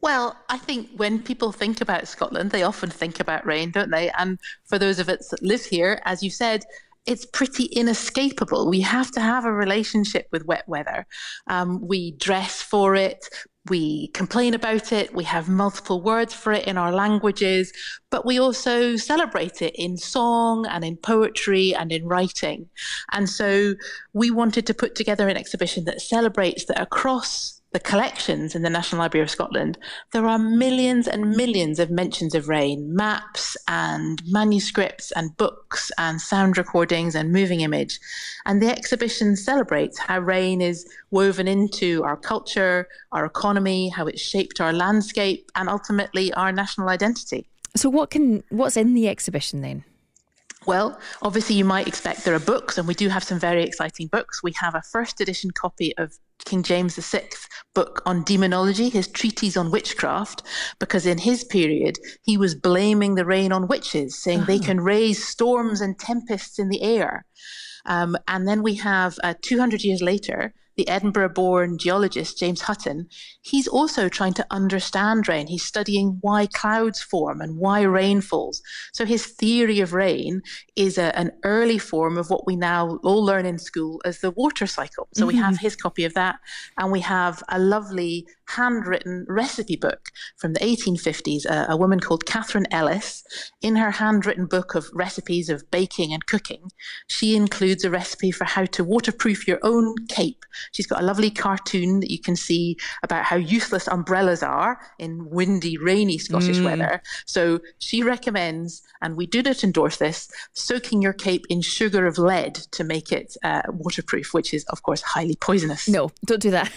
Well, I think when people think about Scotland, they often think about rain, don't they? And for those of us that live here, as you said, it's pretty inescapable. We have to have a relationship with wet weather. We dress for it, we complain about it, we have multiple words for it in our languages, but we also celebrate it in song and in poetry and in writing. And so we wanted to put together an exhibition that celebrates that across the collections in the National Library of Scotland, there are millions and millions of mentions of rain, maps and manuscripts and books and sound recordings and moving image. And the exhibition celebrates how rain is woven into our culture, our economy, how it's shaped our landscape, and ultimately our national identity. So what's in the exhibition then? Well, obviously you might expect there are books, and we do have some very exciting books. We have a first edition copy of King James VI book on demonology, his treatise on witchcraft, because in his period, he was blaming the rain on witches, saying they can raise storms and tempests in the air. And then we have 200 years later, the Edinburgh-born geologist James Hutton. He's also trying to understand rain. He's studying why clouds form and why rain falls. So his theory of rain is an early form of what we now all learn in school as the water cycle. So we have his copy of that, and we have a lovely handwritten recipe book from the 1850s, a woman called Catherine Ellis. In her handwritten book of recipes of baking and cooking, she includes a recipe for how to waterproof your own cape. She's got a lovely cartoon that you can see about how useless umbrellas are in windy, rainy Scottish weather. So she recommends, and we do not endorse this, soaking your cape in sugar of lead to make it waterproof, which is, of course, highly poisonous. No, don't do that.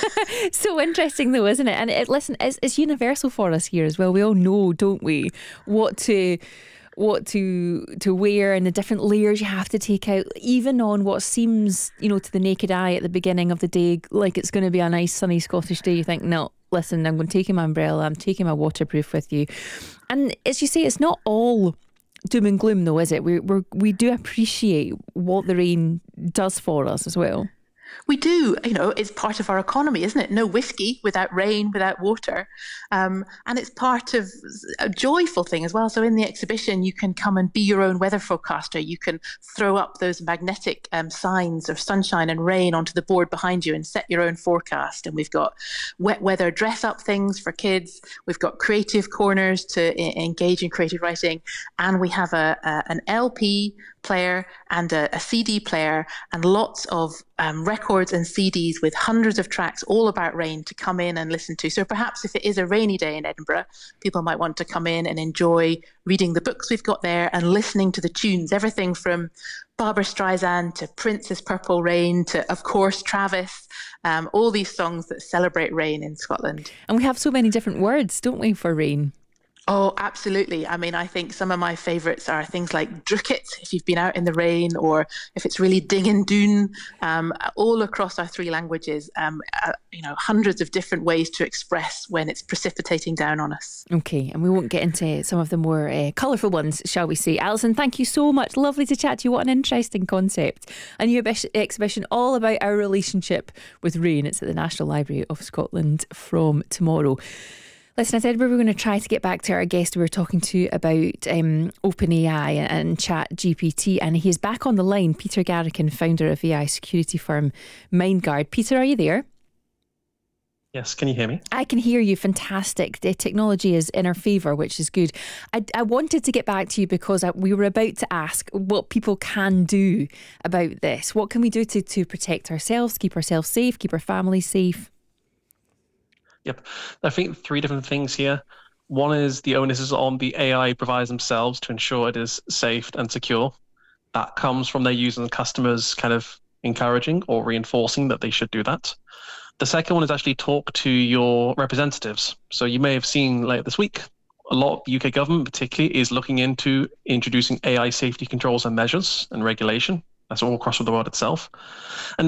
So interesting though, isn't it? And listen, it's universal for us here as well. We all know, don't we, what to wear and the different layers you have to take out, even on what seems, to the naked eye at the beginning of the day, like it's going to be a nice sunny Scottish day. You think, no, listen, I'm going to take my umbrella, I'm taking my waterproof with you. And as you say, it's not all doom and gloom though, is it? We do appreciate what the rain does for us as well. We do, it's part of our economy, isn't it? No whiskey without rain, without water. And it's part of a joyful thing as well. So in the exhibition, you can come and be your own weather forecaster. You can throw up those magnetic signs of sunshine and rain onto the board behind you and set your own forecast. And we've got wet weather dress up things for kids. We've got creative corners to engage in creative writing. And we have an LP player and a CD player and lots of records and CDs with hundreds of tracks all about rain to come in and listen to. So perhaps if it is a rainy day in Edinburgh, people might want to come in and enjoy reading the books we've got there and listening to the tunes, everything from Barbra Streisand to Prince's Purple Rain to, of course, Travis, all these songs that celebrate rain in Scotland. And we have so many different words, don't we, for rain? Oh, absolutely. I mean, I think some of my favourites are things like drucket, if you've been out in the rain, or if it's really ding and doon, all across our three languages, hundreds of different ways to express when it's precipitating down on us. Okay, and we won't get into some of the more colourful ones, shall we say. Alison, thank you so much. Lovely to chat to you. What an interesting concept. A new exhibition all about our relationship with rain. It's at the National Library of Scotland from tomorrow. Listen, I said we were going to try to get back to our guest we were talking to about OpenAI and ChatGPT, and he's back on the line, Peter Garrican, founder of AI security firm MindGuard. Peter, are you there? Yes, can you hear me? I can hear you. Fantastic. The technology is in our favour, which is good. I wanted to get back to you because we were about to ask what people can do about this. What can we do to protect ourselves, keep ourselves safe, keep our families safe? Yep. I think three different things here. One is the onus is on the AI providers themselves to ensure it is safe and secure. That comes from their users and customers kind of encouraging or reinforcing that they should do that. The second one is actually talk to your representatives. So you may have seen later this week, a lot of the UK government particularly is looking into introducing AI safety controls and measures and regulation. That's all across the world itself. And